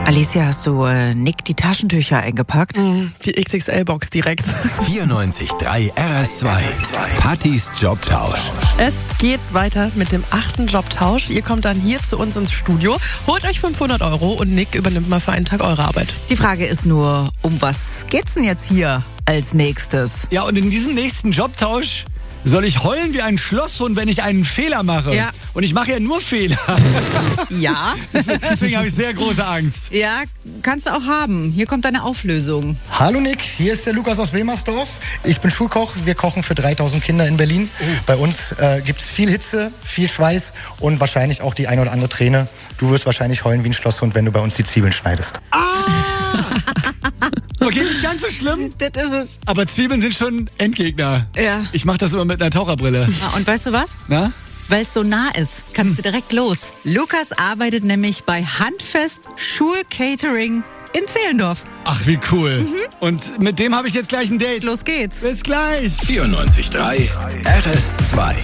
Alicia, hast du Nick die Taschentücher eingepackt? Die XXL-Box direkt. 94.3 RS2. Pattys Jobtausch. Es geht weiter mit dem 8. Jobtausch. Ihr kommt dann hier zu uns ins Studio, holt euch 500 € und Nick übernimmt mal für einen Tag eure Arbeit. Die Frage ist nur, um was geht's denn jetzt hier als nächstes? Ja, und in diesem nächsten Jobtausch soll ich heulen wie ein Schlosshund, wenn ich einen Fehler mache. Ja. Und ich mache ja nur Fehler. Ja. Deswegen habe ich sehr große Angst. Ja, kannst du auch haben. Hier kommt deine Auflösung. Hallo Nick, hier ist der Lukas aus Wilmersdorf. Ich bin Schulkoch, wir kochen für 3000 Kinder in Berlin. Bei uns gibt es viel Hitze, viel Schweiß und wahrscheinlich auch die ein oder andere Träne. Du wirst wahrscheinlich heulen wie ein Schlosshund, wenn du bei uns die Zwiebeln schneidest. Okay, nicht ganz so schlimm. Das ist es. Aber Zwiebeln sind schon Endgegner. Ja. Ich mache das immer mit einer Taucherbrille. Und weißt du was? Na? Weil es so nah ist, kannst du direkt los. Lukas arbeitet nämlich bei Handfest Schulcatering in Zehlendorf. Ach, wie cool. Und mit dem habe ich jetzt gleich ein Date. Los geht's. Bis gleich. 94.3 RS2.